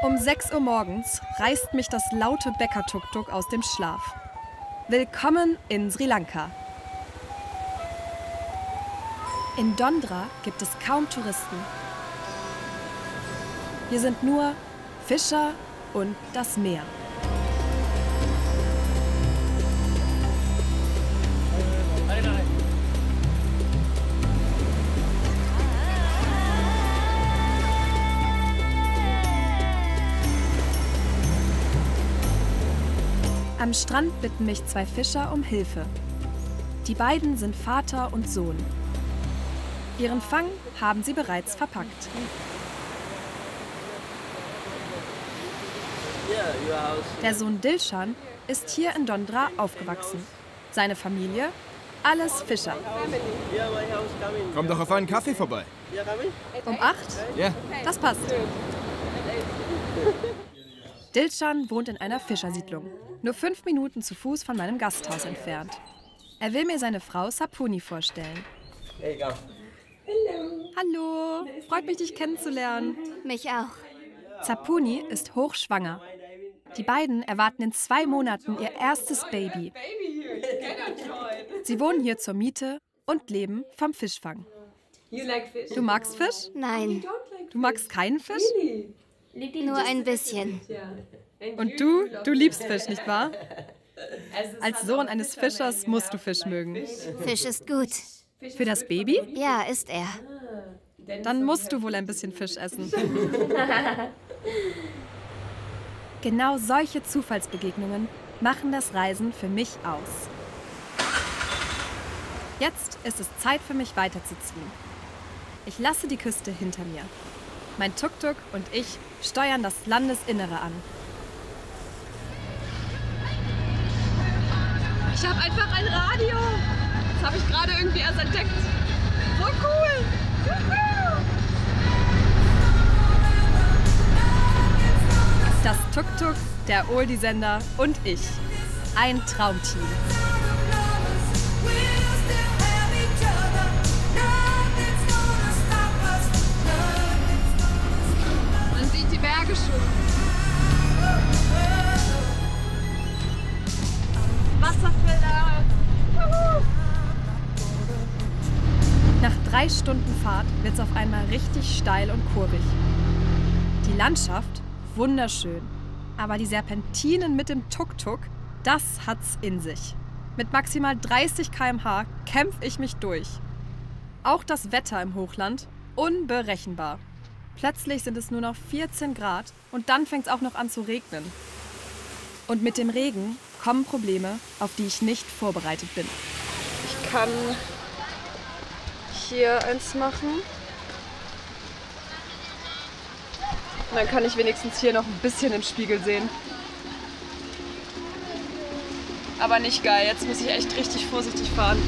Um 6 Uhr morgens reißt mich das laute Bäcker-Tuk-Tuk aus dem Schlaf. Willkommen in Sri Lanka. In Dondra gibt es kaum Touristen. Hier sind nur Fischer und das Meer. Am Strand bitten mich 2 Fischer um Hilfe. Die beiden sind Vater und Sohn. Ihren Fang haben sie bereits verpackt. Der Sohn Dilshan ist hier in Dondra aufgewachsen. Seine Familie, alles Fischer. Komm doch auf einen Kaffee vorbei. Um 8? Ja. Das passt. Dilshan wohnt in einer Fischersiedlung, nur 5 Minuten zu Fuß von meinem Gasthaus entfernt. Er will mir seine Frau Sapuni vorstellen. Hallo, freut mich, dich kennenzulernen. Mich auch. Sapuni ist hochschwanger. Die beiden erwarten in 2 Monaten ihr erstes Baby. Sie wohnen hier zur Miete und leben vom Fischfang. Du magst Fisch? Nein, Du magst keinen Fisch? nur ein bisschen. Und du liebst Fisch, nicht wahr? Als Sohn eines Fischers musst du Fisch mögen. Fisch ist gut. Für das Baby? Ja, ist er. Dann musst du wohl ein bisschen Fisch essen. Genau solche Zufallsbegegnungen machen das Reisen für mich aus. Jetzt ist es Zeit für mich weiterzuziehen. Ich lasse die Küste hinter mir. Mein Tuk-Tuk und ich steuern das Landesinnere an. Ich habe einfach ein Radio. Das habe ich gerade irgendwie erst entdeckt. So cool. Das Tuk-Tuk, der Oldie-Sender und ich. Ein Traumteam. Man sieht die Berge schon. Wasserfälle. Nach 3 Stunden Fahrt wird es auf einmal richtig steil und kurvig. Die Landschaft wunderschön, aber die Serpentinen mit dem Tuk-Tuk, das hat's in sich. Mit maximal 30 km/h kämpfe ich mich durch. Auch das Wetter im Hochland unberechenbar. Plötzlich sind es nur noch 14 Grad und dann fängt es auch noch an zu regnen. Und mit dem Regen kommen Probleme, auf die ich nicht vorbereitet bin. Ich kann hier eins machen. Und dann kann ich wenigstens hier noch ein bisschen im Spiegel sehen. Aber nicht geil, jetzt muss ich echt richtig vorsichtig fahren.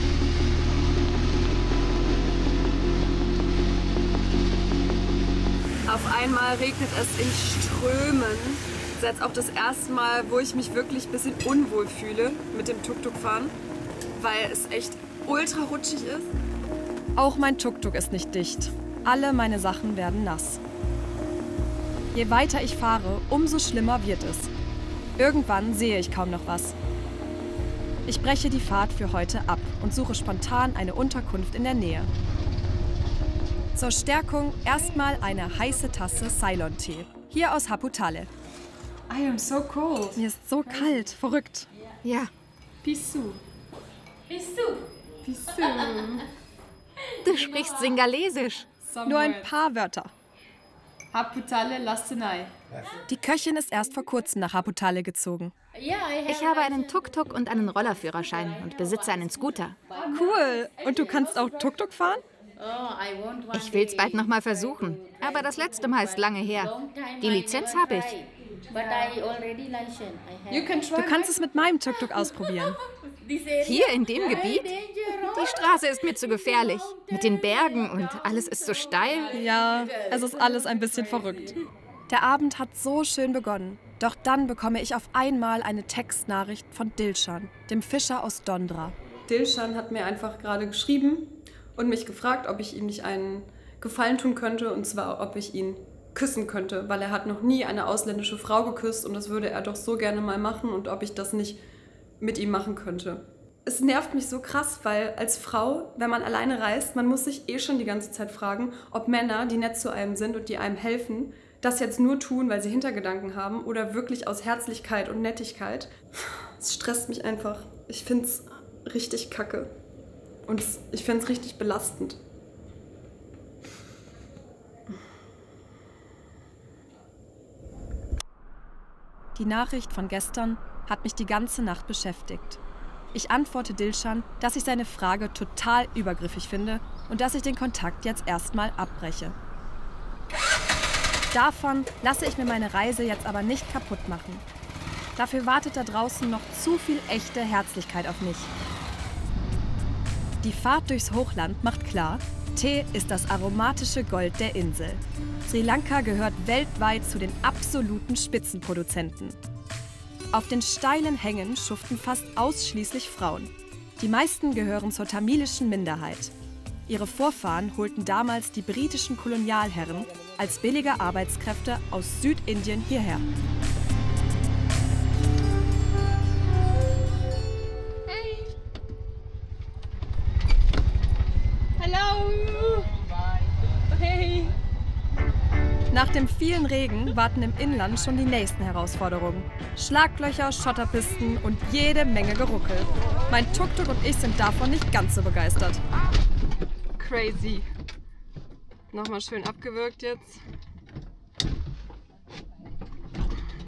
Auf einmal regnet es in Strömen. Das ist jetzt auch das erste Mal, wo ich mich wirklich ein bisschen unwohl fühle mit dem Tuk-Tuk fahren, weil es echt ultra rutschig ist. Auch mein Tuk-Tuk ist nicht dicht. Alle meine Sachen werden nass. Je weiter ich fahre, umso schlimmer wird es. Irgendwann sehe ich kaum noch was. Ich breche die Fahrt für heute ab und suche spontan eine Unterkunft in der Nähe. Zur Stärkung erstmal eine heiße Tasse Ceylon-Tee. Hier aus Haputale. I am so cold. Mir ist so kalt, verrückt. Ja, Pisu. du sprichst Singalesisch. Nur ein paar Wörter. Haputale Lastenai. Die Köchin ist erst vor kurzem nach Haputale gezogen. Ich habe einen Tuk-Tuk und einen Rollerführerschein und besitze einen Scooter. Cool. Und du kannst auch Tuk-Tuk fahren? Ich will es bald noch mal versuchen, aber das letzte Mal ist lange her. Die Lizenz habe ich. Du kannst es mit meinem Tuk-Tuk ausprobieren. Hier in dem Gebiet? Die Straße ist mir zu gefährlich. Mit den Bergen und alles ist so steil. Ja, es ist alles ein bisschen verrückt. Der Abend hat so schön begonnen. Doch dann bekomme ich auf einmal eine Textnachricht von Dilshan, dem Fischer aus Dondra. Dilshan hat mir einfach gerade geschrieben und mich gefragt, ob ich ihm nicht einen Gefallen tun könnte, und zwar, ob ich ihn küssen könnte, weil er hat noch nie eine ausländische Frau geküsst und das würde er doch so gerne mal machen und ob ich das nicht mit ihm machen könnte. Es nervt mich so krass, weil als Frau, wenn man alleine reist, man muss sich eh schon die ganze Zeit fragen, ob Männer, die nett zu einem sind und die einem helfen, das jetzt nur tun, weil sie Hintergedanken haben oder wirklich aus Herzlichkeit und Nettigkeit. Es stresst mich einfach. Ich find's richtig kacke. Und ich find's richtig belastend. Die Nachricht von gestern hat mich die ganze Nacht beschäftigt. Ich antworte Dilshan, dass ich seine Frage total übergriffig finde und dass ich den Kontakt jetzt erstmal abbreche. Davon lasse ich mir meine Reise jetzt aber nicht kaputt machen. Dafür wartet da draußen noch zu viel echte Herzlichkeit auf mich. Die Fahrt durchs Hochland macht klar, Tee ist das aromatische Gold der Insel. Sri Lanka gehört weltweit zu den absoluten Spitzenproduzenten. Auf den steilen Hängen schuften fast ausschließlich Frauen. Die meisten gehören zur tamilischen Minderheit. Ihre Vorfahren holten damals die britischen Kolonialherren als billige Arbeitskräfte aus Südindien hierher. Hey! Hello! Hey! Nach dem vielen Regen warten im Inland schon die nächsten Herausforderungen. Schlaglöcher, Schotterpisten und jede Menge Geruckel. Mein Tuk-Tuk und ich sind davon nicht ganz so begeistert. Crazy. Nochmal schön abgewürgt jetzt.